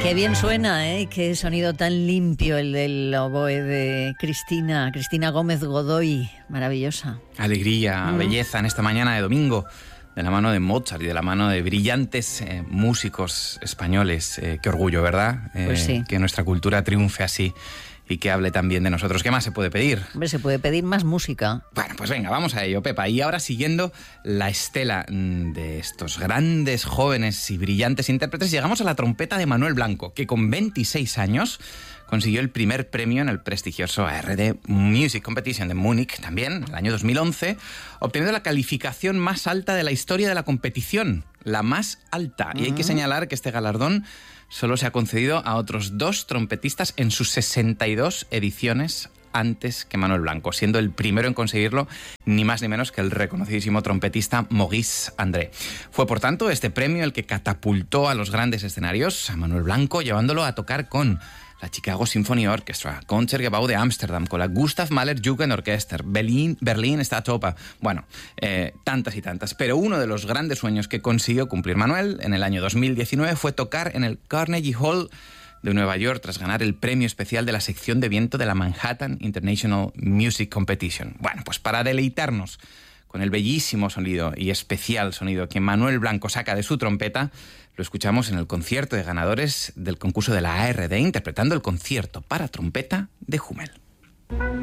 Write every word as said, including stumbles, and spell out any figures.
Qué bien suena, ¿eh? Qué sonido tan limpio el del oboe de Cristina, Cristina Gómez Godoy, maravillosa. Alegría, mm. belleza en esta mañana de domingo, de la mano de Mozart y de la mano de brillantes eh, músicos españoles. Eh, qué orgullo, ¿verdad? Eh, Pues sí. Que nuestra cultura triunfe así y que hable también de nosotros. ¿Qué más se puede pedir? Hombre, se puede pedir más música. Bueno, pues venga, vamos a ello, Pepa. Y ahora, siguiendo la estela de estos grandes, jóvenes y brillantes intérpretes, llegamos a la trompeta de Manuel Blanco, que con veintiséis años consiguió el primer premio en el prestigioso A R D Music Competition de Múnich, también en el año dos mil once, obteniendo la calificación más alta de la historia de la competición, la más alta. Uh-huh. Y hay que señalar que este galardón solo se ha concedido a otros dos trompetistas en sus sesenta y dos ediciones antes que Manuel Blanco, siendo el primero en conseguirlo ni más ni menos que el reconocidísimo trompetista Maurice André. Fue, por tanto, este premio el que catapultó a los grandes escenarios a Manuel Blanco, llevándolo a tocar con la Chicago Symphony Orchestra, Concertgebouw de Ámsterdam, con la Gustav Mahler Jugendorchester, Berlin, Berlin Staatsoper. Bueno, eh, tantas y tantas. Pero uno de los grandes sueños que consiguió cumplir Manuel en el año dos mil diecinueve fue tocar en el Carnegie Hall de Nueva York tras ganar el premio especial de la sección de viento de la Manhattan International Music Competition. Bueno, pues para deleitarnos con el bellísimo sonido y especial sonido que Manuel Blanco saca de su trompeta, lo escuchamos en el concierto de ganadores del concurso de la A R D, interpretando el concierto para trompeta de Hummel.